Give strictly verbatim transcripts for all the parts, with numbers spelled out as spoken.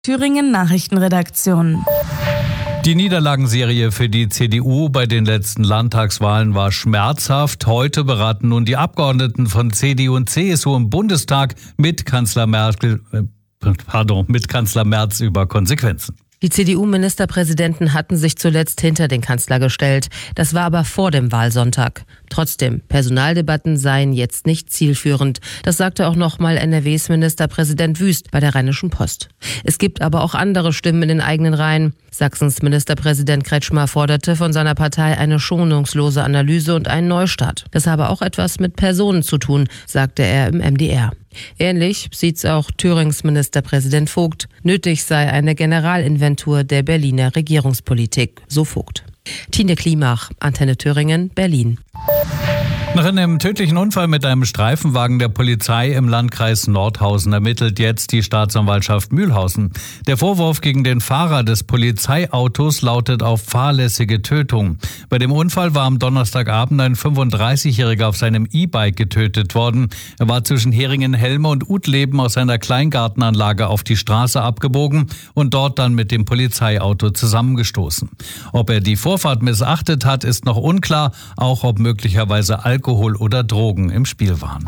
Thüringen Nachrichtenredaktion. Die Niederlagenserie für die C D U bei den letzten Landtagswahlen war schmerzhaft. Heute beraten nun die Abgeordneten von C D U und C S U im Bundestag mit Kanzler Merkel, äh, pardon, mit Kanzler Merz über Konsequenzen. Die C D U-Ministerpräsidenten hatten sich zuletzt hinter den Kanzler gestellt. Das war aber vor dem Wahlsonntag. Trotzdem, Personaldebatten seien jetzt nicht zielführend. Das sagte auch nochmal N R Ws Ministerpräsident Wüst bei der Rheinischen Post. Es gibt aber auch andere Stimmen in den eigenen Reihen. Sachsens Ministerpräsident Kretschmer forderte von seiner Partei eine schonungslose Analyse und einen Neustart. Das habe auch etwas mit Personen zu tun, sagte er im M D R. Ähnlich sieht's auch Thürings Ministerpräsident Vogt. Nötig sei eine Generalinventur der Berliner Regierungspolitik, so Vogt. Tine Klimach, Antenne Thüringen, Berlin. Nach einem tödlichen Unfall mit einem Streifenwagen der Polizei im Landkreis Nordhausen ermittelt jetzt die Staatsanwaltschaft Mühlhausen. Der Vorwurf gegen den Fahrer des Polizeiautos lautet auf fahrlässige Tötung. Bei dem Unfall war am Donnerstagabend ein fünfunddreißigjähriger auf seinem E-Bike getötet worden. Er war zwischen Heringen-Helme und Utleben aus seiner Kleingartenanlage auf die Straße abgebogen und dort dann mit dem Polizeiauto zusammengestoßen. Ob er die Vorfahrt missachtet hat, ist noch unklar, auch ob möglicherweise Alkohol Alkohol oder Drogen im Spiel waren.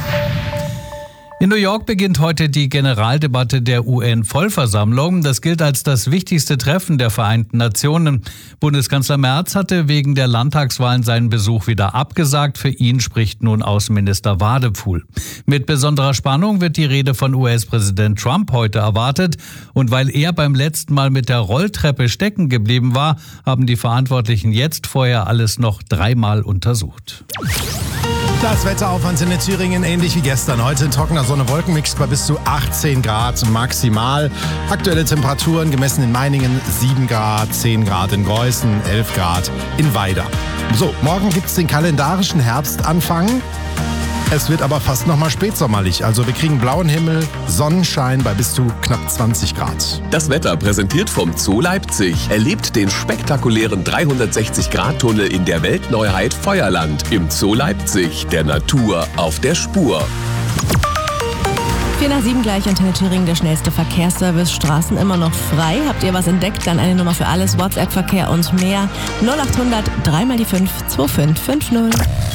In New York beginnt heute die Generaldebatte der U N-Vollversammlung. Das gilt als das wichtigste Treffen der Vereinten Nationen. Bundeskanzler Merz hatte wegen der Landtagswahlen seinen Besuch wieder abgesagt. Für ihn spricht nun Außenminister Wadephul. Mit besonderer Spannung wird die Rede von U S-Präsident Trump heute erwartet. Und weil er beim letzten Mal mit der Rolltreppe stecken geblieben war, haben die Verantwortlichen jetzt vorher alles noch dreimal untersucht. Das Wetter auf Antenne Thüringen ähnlich wie gestern. Heute ein trockener Sonne-Wolken-Mix bei bis zu achtzehn Grad maximal. Aktuelle Temperaturen gemessen in Meiningen sieben Grad, zehn Grad in Greußen, elf Grad in Weida. So, morgen gibt es den kalendarischen Herbstanfang. Es wird aber fast nochmal spätsommerlich. Also wir kriegen blauen Himmel, Sonnenschein bei bis zu knapp zwanzig Grad. Das Wetter präsentiert vom Zoo Leipzig. Erlebt den spektakulären dreihundertsechzig Grad Tunnel in der Weltneuheit Feuerland. Im Zoo Leipzig, der Natur auf der Spur. vier nach sieben gleich, Antenne Thüringen, der schnellste Verkehrsservice. Straßen immer noch frei. Habt ihr was entdeckt? Dann eine Nummer für alles. WhatsApp-Verkehr und mehr. null acht hundert drei mal die fünf zwei fünf fünf null.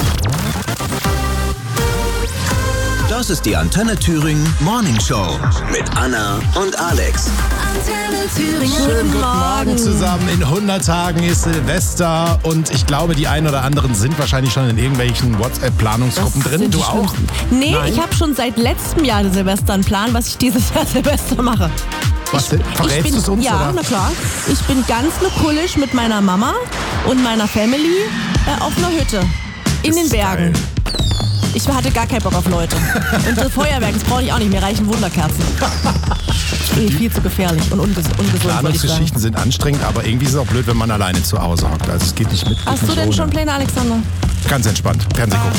Das ist die Antenne Thüringen Morning Show mit Anna und Alex. Antenne Thüringen. Schönen guten Morgen zusammen. In hundert Tagen ist Silvester und ich glaube, die einen oder anderen sind wahrscheinlich schon in irgendwelchen WhatsApp-Planungsgruppen drin. Du auch? Nee, Nein? ich habe schon seit letztem Jahr Silvester einen Plan, was ich dieses Jahr Silvester mache. Was denn? Verrätst du es uns? Ja, oder? na klar. Ich bin ganz nukullisch mit meiner Mama und meiner Family äh, auf einer Hütte in den Bergen. Geil. Ich hatte gar keinen Bock auf Leute. Und das Feuerwerk, das brauche ich auch nicht. Mir reichen Wunderkerzen. Nee, viel zu gefährlich und unges- ungesund. Planungsgeschichten sind anstrengend, aber irgendwie ist es auch blöd, wenn man alleine zu Hause hockt. Also es geht nicht mit. Hast du denn schon Pläne, Alexander? Ganz entspannt. Fernseh gucken.